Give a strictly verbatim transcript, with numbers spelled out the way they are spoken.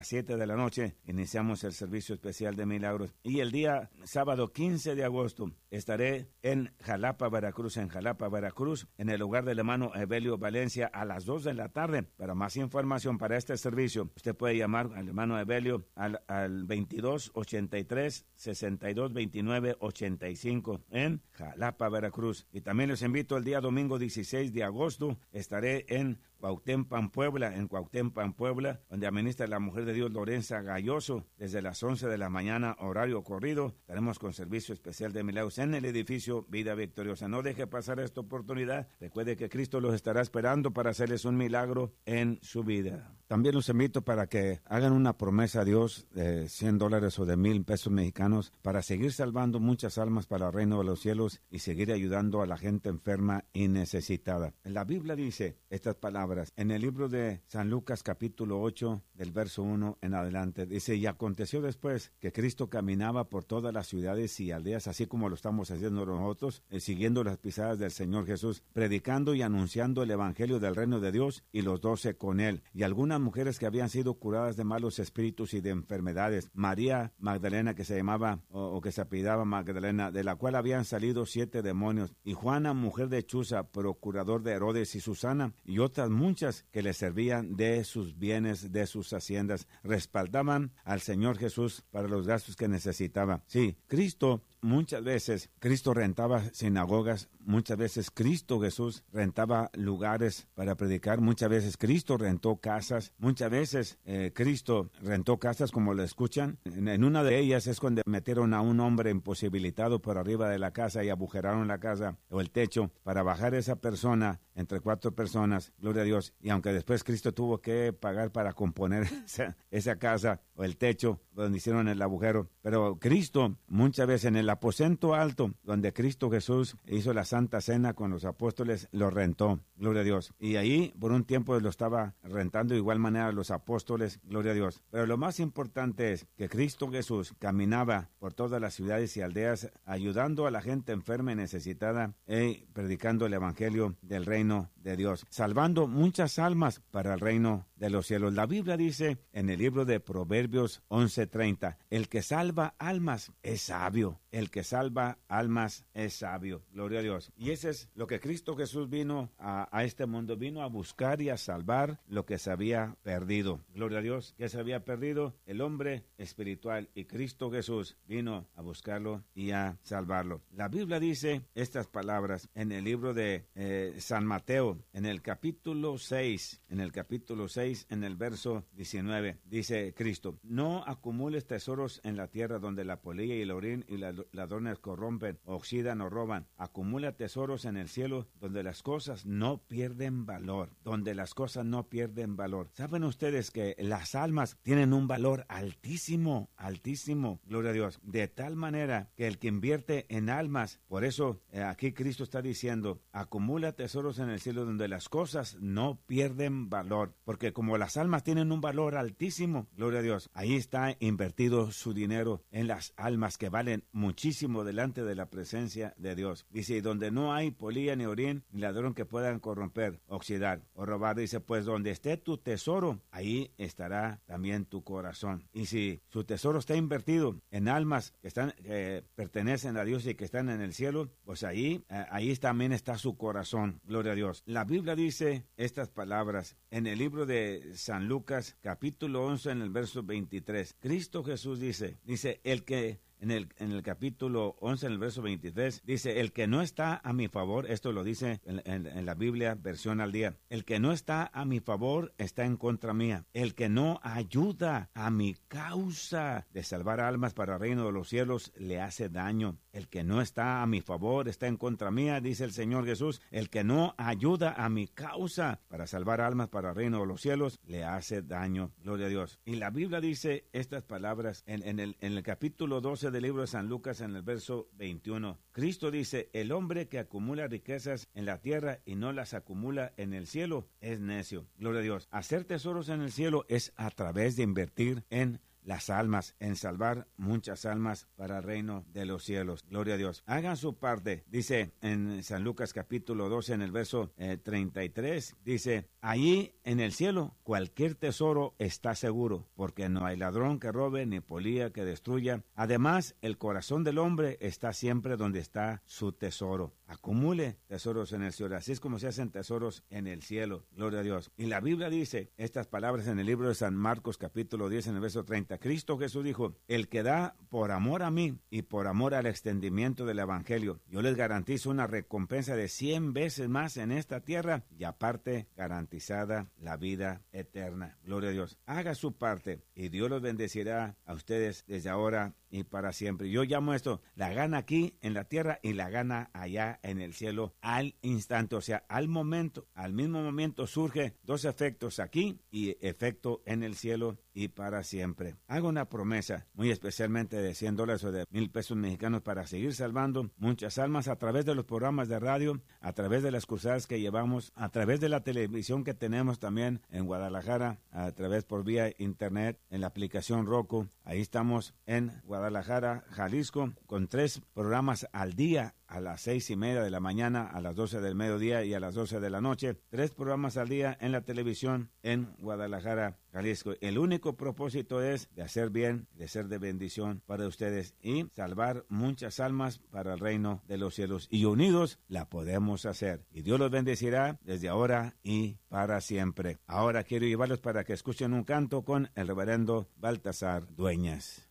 siete de la noche iniciamos el servicio especial de milagros. Y el día sábado quince de agosto estaré en Jalapa, Veracruz, en Jalapa, Veracruz, en el lugar del hermano Evelio Valencia a las dos de la tarde. Para más información para este servicio, usted puede llamar al hermano Evelio al, al veintidós ochenta y tres sesenta y dos veintinueve ochenta y cinco en Jalapa, Veracruz. Y también les invito el día domingo dieciséis de agosto, estaré en Cuauhtémoc, Puebla, en Cuauhtémoc, Puebla, donde administra la mujer de Dios Lorenza Galloso, desde las once de la mañana, horario corrido. Estaremos con servicio especial de milagros en el edificio Vida Victoriosa. No deje pasar esta oportunidad. Recuerde que Cristo los estará esperando para hacerles un milagro en su vida. También los invito para que hagan una promesa a Dios de cien dólares o de mil pesos mexicanos para seguir salvando muchas almas para el reino de los cielos y seguir ayudando a la gente enferma y necesitada. La Biblia dice estas palabras en el libro de San Lucas capítulo ocho del verso uno en adelante. Dice, y aconteció después que Cristo caminaba por todas las ciudades y aldeas, así como lo estamos haciendo nosotros, eh, siguiendo las pisadas del Señor Jesús, predicando y anunciando el evangelio del reino de Dios, y los doce con él, y algunas mujeres que habían sido curadas de malos espíritus y de enfermedades. María Magdalena, que se llamaba o, o que se apellidaba Magdalena, de la cual habían salido siete demonios, y Juana, mujer de Chuza, procurador de Herodes, y Susana, y otras muchas que le servían de sus bienes, de sus haciendas, respaldaban al Señor Jesús para los gastos que necesitaba. Sí, Cristo, muchas veces, Cristo rentaba sinagogas, muchas veces Cristo Jesús rentaba lugares para predicar, muchas veces Cristo rentó casas, muchas veces eh, Cristo rentó casas como lo escuchan. En, en una de ellas es cuando metieron a un hombre imposibilitado por arriba de la casa y agujeraron la casa o el techo para bajar esa persona entre cuatro personas, gloria a Dios, y aunque después Cristo tuvo que pagar para componer esa, esa casa o el techo donde hicieron el agujero, pero Cristo muchas veces en el aposento alto donde Cristo Jesús hizo la Santa Cena con los apóstoles, lo rentó, gloria a Dios, y ahí por un tiempo lo estaba rentando de igual manera los apóstoles, gloria a Dios. Pero lo más importante es que Cristo Jesús caminaba por todas las ciudades y aldeas ayudando a la gente enferma y necesitada y predicando el evangelio del reino de Dios, salvando muchas almas para el reino de los cielos. La Biblia dice en el libro de Proverbios once treinta, el que salva almas es sabio, el que salva almas es sabio, gloria a Dios. Y ese es lo que Cristo Jesús vino a, a este mundo, vino a buscar y a salvar lo que se había perdido, gloria a Dios. ¿Qué se había perdido? El hombre espiritual, y Cristo Jesús vino a buscarlo y a salvarlo. La Biblia dice estas palabras en el libro de eh, San Mateo, en el capítulo seis, en el capítulo seis, en el verso diecinueve, dice Cristo, no acumules tesoros en la tierra donde la polilla y el orín y las ladrones corrompen, oxidan o roban. Acumula tesoros en el cielo donde las cosas no pierden valor, donde las cosas no pierden valor. ¿Saben ustedes que las almas tienen un valor altísimo, altísimo, gloria a Dios? De tal manera que el que invierte en almas, por eso eh, aquí Cristo está diciendo, acumula tesoros en el cielo donde las cosas no pierden valor, porque como las almas tienen un valor altísimo, gloria a Dios, ahí está invertido su dinero en las almas que valen muchísimo delante de la presencia de Dios. Dice, y donde no hay polilla ni orín ni ladrón que puedan corromper, oxidar o robar, dice, pues donde esté tu tesoro, ahí estará también tu corazón. Y si su tesoro está invertido en almas que están eh, pertenecen a Dios y que están en el cielo, pues ahí, eh, ahí también está su corazón, gloria a Dios. La Biblia dice estas palabras en el libro de San Lucas, capítulo once, en el verso veintitrés. Cristo Jesús dice, dice, el que En el, en el capítulo once, en el verso veintitrés, dice, el que no está a mi favor, esto lo dice en, en, en la Biblia, versión al día, el que no está a mi favor está en contra mía. El que no ayuda a mi causa de salvar almas para el reino de los cielos le hace daño. El que no está a mi favor está en contra mía, dice el Señor Jesús. El que no ayuda a mi causa para salvar almas para el reino de los cielos le hace daño. Gloria a Dios. Y la Biblia dice estas palabras en, en, el, en el capítulo doce del libro de San Lucas, en el verso veintiuno. Cristo dice, el hombre que acumula riquezas en la tierra y no las acumula en el cielo es necio. Gloria a Dios. Hacer tesoros en el cielo es a través de invertir en las almas, en salvar muchas almas para el reino de los cielos. Gloria a Dios. Hagan su parte. Dice en San Lucas capítulo doce, en el verso eh, treinta y tres, dice, allí en el cielo cualquier tesoro está seguro, porque no hay ladrón que robe, ni polía que destruya. Además, el corazón del hombre está siempre donde está su tesoro. Acumule tesoros en el cielo. Así es como se hacen tesoros en el cielo. Gloria a Dios. Y la Biblia dice estas palabras en el libro de San Marcos capítulo diez, en el verso treinta. Cristo Jesús dijo, el que da por amor a mí y por amor al extendimiento del evangelio, yo les garantizo una recompensa de cien veces más en esta tierra y aparte garantizada la vida eterna. Gloria a Dios. Haga su parte y Dios los bendecirá a ustedes desde ahora y para siempre. Yo llamo esto la gana aquí en la tierra y la gana allá en el cielo al instante, o sea, al momento, al mismo momento surge dos efectos aquí y efecto en el cielo y para siempre. Hago una promesa, muy especialmente de cien dólares o de mil pesos mexicanos para seguir salvando muchas almas a través de los programas de radio, a través de las cruzadas que llevamos, a través de la televisión que tenemos también en Guadalajara, a través por vía internet, en la aplicación Roku. Ahí estamos en Guadalajara. Guadalajara, Jalisco, con tres programas al día, a las seis y media de la mañana, a las doce del mediodía y a las doce de la noche. Tres programas al día en la televisión en Guadalajara, Jalisco. El único propósito es de hacer bien, de ser de bendición para ustedes y salvar muchas almas para el reino de los cielos. Y unidos la podemos hacer. Y Dios los bendecirá desde ahora y para siempre. Ahora quiero llevarlos para que escuchen un canto con el reverendo Baltasar Dueñas.